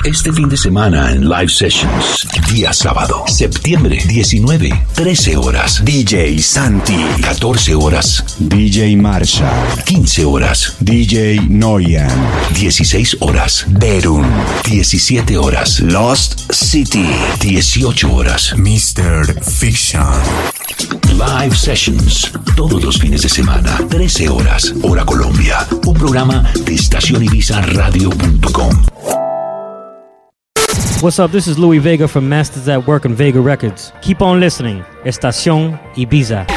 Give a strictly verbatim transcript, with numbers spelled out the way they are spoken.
Este fin de semana en Live Sessions, día sábado, septiembre diecinueve, trece horas. D J Santi, catorce horas. D J Marshall, quince horas. D J Noyan, dieciséis horas. Derun, diecisiete horas. Lost City, dieciocho horas. mister Fiction. Live Sessions, todos los fines de semana, trece horas, hora Colombia. Un programa de estación ibiza radio punto com. What's up? This is Louis Vega from Masters at Work and Vega Records. Keep on listening. Estación Ibiza.